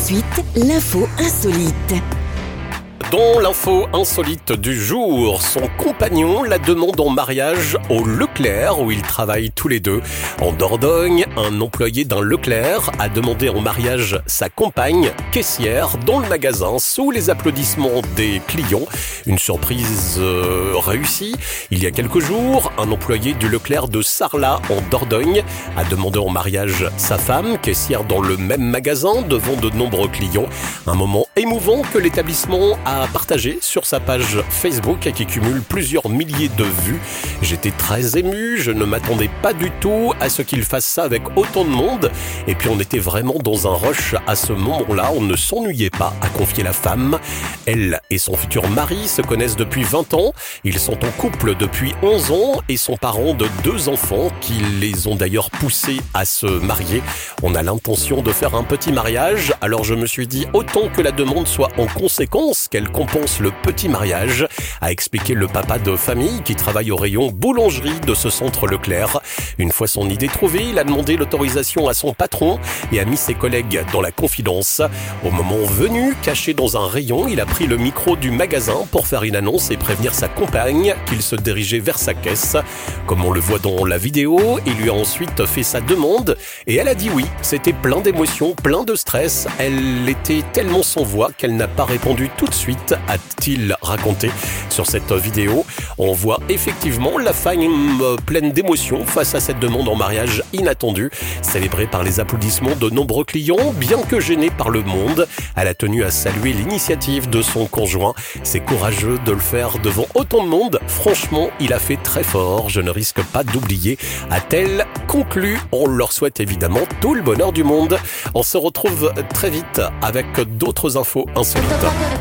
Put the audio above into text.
suite, l'info insolite. Dans l'info insolite du jour, son compagnon la demande en mariage au Leclerc où ils travaillent tous les deux. En Dordogne, un employé d'un Leclerc a demandé en mariage sa compagne, caissière, dans le magasin sous les applaudissements des clients. Une surprise réussie. Il y a quelques jours, un employé du Leclerc de Sarlat en Dordogne a demandé en mariage sa femme, caissière dans le même magasin devant de nombreux clients. Un moment émouvant que l'établissement a partagé sur sa page Facebook et qui cumule plusieurs milliers de vues. J'étais très ému, je ne m'attendais pas du tout à ce qu'il fasse ça avec autant de monde. Et puis on était vraiment dans un rush à ce moment-là, on ne s'ennuyait pas, a confié la femme. Elle et son futur mari se connaissent depuis 20 ans. Ils sont en couple depuis 11 ans et sont parents de 2 enfants qui les ont d'ailleurs poussés à se marier. On a l'intention de faire un petit mariage, alors je me suis dit autant que la demande soit en conséquence, qu'elle compense le petit mariage, a expliqué le papa de famille qui travaille au rayon boulangerie de ce centre Leclerc. Une fois son idée trouvée, il a demandé l'autorisation à son patron et a mis ses collègues dans la confidence. Au moment venu, caché dans un rayon, il a pris le micro du magasin pour faire une annonce et prévenir sa compagne qu'il se dirigeait vers sa caisse. Comme on le voit dans la vidéo, il lui a ensuite fait sa demande et elle a dit oui. C'était plein d'émotions, plein de stress. Elle était tellement sans voix qu'elle n'a pas répondu tout de suite, a-t-il raconté. Sur cette vidéo, on voit effectivement la femme pleine d'émotions face à cette demande en mariage inattendue, célébrée par les applaudissements de nombreux clients. Bien que gênée par le monde, elle a tenu à saluer l'initiative de son conjoint. C'est courageux de le faire devant autant de monde. Franchement, il a fait très fort. Je ne risque pas d'oublier, a-t-elle conclu. On leur souhaite évidemment tout le bonheur du monde. On se retrouve très vite avec d'autres infos insolites.